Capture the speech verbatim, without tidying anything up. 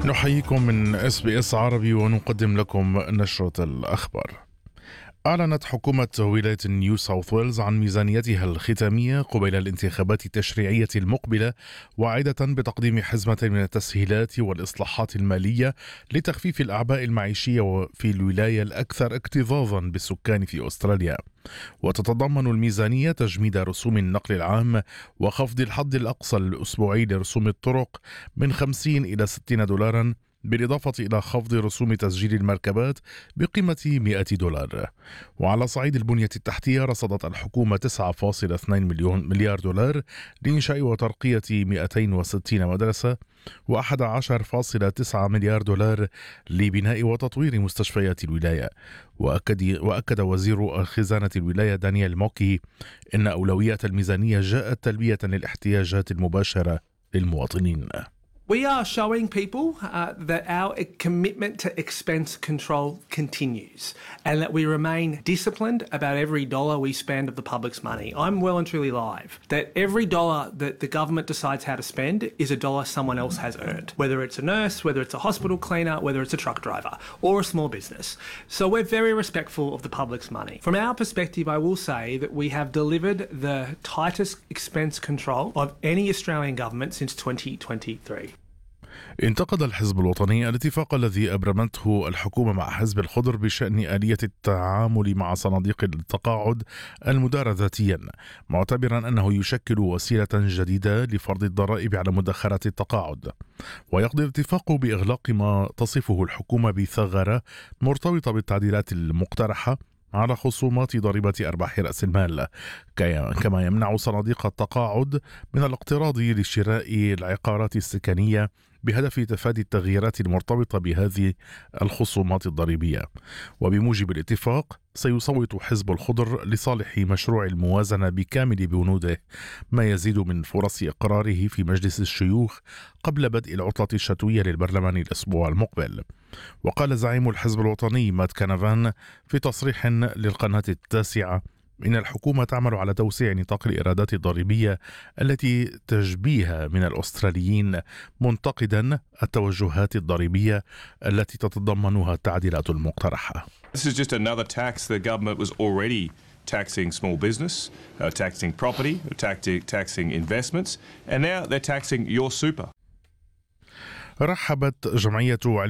نحييكم من إس بي إس عربي ونقدم لكم نشرة الأخبار. أعلنت حكومة ولاية نيو ساوث ويلز عن ميزانيتها الختامية قبيل الانتخابات التشريعية المقبلة، واعدة بتقديم حزمة من التسهيلات والإصلاحات المالية لتخفيف الأعباء المعيشية في الولاية الأكثر اكتظاظا بالسكان في أستراليا. وتتضمن الميزانية تجميد رسوم النقل العام وخفض الحد الأقصى الأسبوعي لرسوم الطرق من خمسين إلى ستين دولارا، بالإضافة إلى خفض رسوم تسجيل المركبات بقيمة مئة دولار. وعلى صعيد البنية التحتية رصدت الحكومة تسعة فاصلة اثنين مليون مليار دولار لإنشاء وترقية مئتين وستين مدرسة، وأحد عشر فاصلة تسعة مليار دولار لبناء وتطوير مستشفيات الولاية. وأكد, وأكد وزير الخزانة الولاية دانيال موكي إن أولويات الميزانية جاءت تلبية للاحتياجات المباشرة للمواطنين. We are showing people uh, that our commitment to expense control continues and that we remain disciplined about every dollar we spend of the public's money. I'm well and truly live that every dollar that the government decides how to spend is a dollar someone else has earned, whether it's a nurse, whether it's a hospital cleaner, whether it's a truck driver or a small business. So we're very respectful of the public's money. From our perspective, I will say that we have delivered the tightest expense control of any Australian government since twenty twenty-three. انتقد الحزب الوطني الاتفاق الذي أبرمته الحكومة مع حزب الخضر بشأن آلية التعامل مع صناديق التقاعد المدارة ذاتيا، معتبرا أنه يشكل وسيلة جديدة لفرض الضرائب على مدخرات التقاعد. ويقضي الاتفاق بإغلاق ما تصفه الحكومة بثغرة مرتبطة بالتعديلات المقترحة على خصومات ضريبة أرباح رأس المال، كما يمنع صناديق التقاعد من الاقتراض لشراء العقارات السكنية بهدف تفادي التغييرات المرتبطة بهذه الخصومات الضريبية. وبموجب الاتفاق سيصوت حزب الخضر لصالح مشروع الموازنة بكامل بنوده، ما يزيد من فرص إقراره في مجلس الشيوخ قبل بدء العطلة الشتوية للبرلمان الأسبوع المقبل. وقال زعيم الحزب الوطني مات كانافان في تصريح للقناة التاسعة إن الحكومة تعمل على توسيع نطاق الإيرادات الضريبية التي تجبيها من الأستراليين، منتقدا التوجهات الضريبية التي تتضمنها التعديلات المقترحة. This is just another tax. The government was already taxing small business, uh, taxing property, taxing, taxing investments, and now they're taxing your super. رحبت جمعية